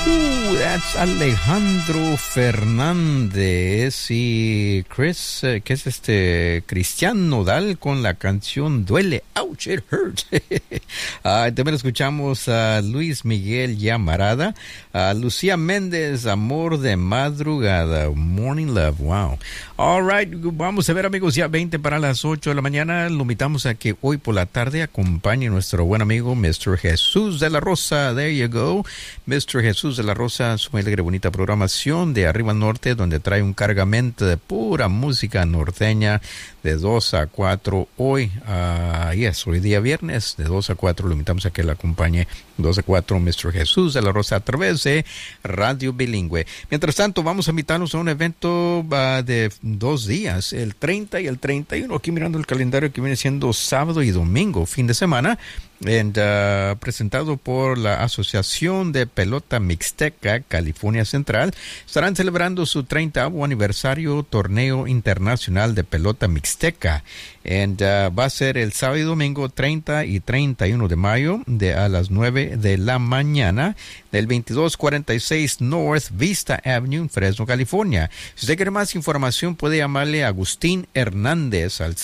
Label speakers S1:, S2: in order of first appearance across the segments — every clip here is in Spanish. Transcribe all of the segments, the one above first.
S1: That's Alejandro Fernández y Chris, ¿qué es Cristian Nodal con la canción Duele, Ouch, It Hurts. También escuchamos a Luis Miguel Llamarada, a Lucía Méndez, Amor de Madrugada, Morning Love, wow. All right, vamos a ver, amigos, ya 20 para las 8 de la mañana. Lo invitamos a que hoy por la tarde acompañe a nuestro buen amigo Mr. Jesús de la Rosa. There you go. Mr. Jesús de la Rosa, su alegre bonita programación de Arriba Norte, donde trae un cargamento de pura música norteña de 2 a 4 hoy. Hoy día viernes, de 2 a 4, lo invitamos a que la acompañe 2 a 4 Mr. Jesús de la Rosa a través de Radio Bilingüe. Mientras tanto, vamos a invitarnos a un evento de 2 días, el 30 y el 31, aquí mirando el calendario que viene siendo sábado y domingo, fin de semana, presentado por la Asociación de Pelota Mixteca California Central. Estarán celebrando su 30º aniversario torneo internacional de pelota mixteca. Va a ser el sábado y domingo 30 y 31 de mayo a las 9 de la mañana del 2246 North Vista Avenue en Fresno, California. Si usted quiere más información, puede llamarle a Agustín Hernández al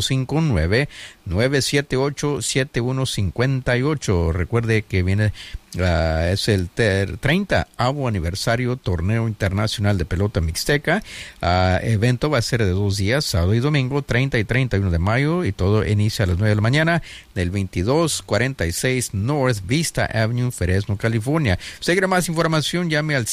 S1: 559-978-7158. Recuerde que viene es el 30º aniversario torneo internacional de pelota mixteca. Evento va a ser de 2 días, sábado y domingo, 30 y 31 de mayo, y todo inicia a las 9 de la mañana del 2246 North Vista Avenue, Fresno, California. Si usted quiere más información, llame al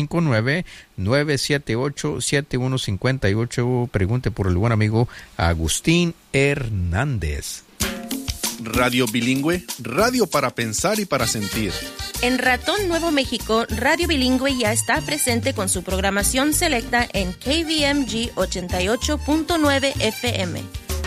S1: 559-978-7158. Pregunte por el buen amigo Agustín Hernández.
S2: Radio Bilingüe, radio para pensar y para sentir.
S3: En Ratón Nuevo México, Radio Bilingüe ya está presente con su programación selecta en KVMG 88.9 FM.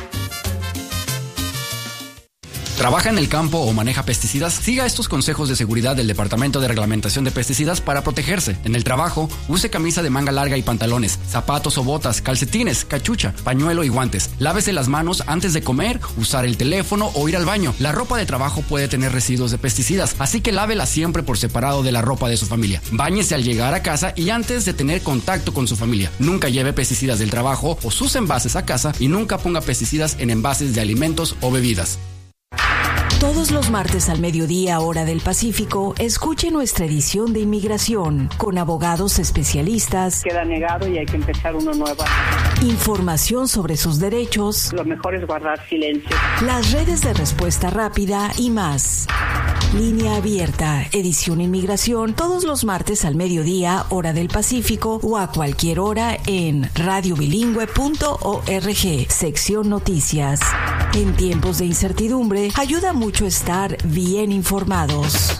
S4: ¿Trabaja en el campo o maneja pesticidas? Siga estos consejos de seguridad del Departamento de Reglamentación de Pesticidas para protegerse. En el trabajo, use camisa de manga larga y pantalones, zapatos o botas, calcetines, cachucha, pañuelo y guantes. Lávese las manos antes de comer, usar el teléfono o ir al baño. La ropa de trabajo puede tener residuos de pesticidas, así que lávela siempre por separado de la ropa de su familia. Báñese al llegar a casa y antes de tener contacto con su familia. Nunca lleve pesticidas del trabajo o sus envases a casa y nunca ponga pesticidas en envases de alimentos o bebidas.
S5: Todos los martes al mediodía, hora del Pacífico, escuche nuestra edición de Inmigración con abogados especialistas.
S6: Queda negado y hay que empezar uno nuevo.
S5: Información sobre sus derechos.
S6: Lo mejor es guardar silencio.
S5: Las redes de respuesta rápida y más. Línea abierta, edición Inmigración, todos los martes al mediodía, hora del Pacífico, o a cualquier hora en radiobilingüe.org, sección Noticias. En tiempos de incertidumbre, ayuda mucho estar bien informados.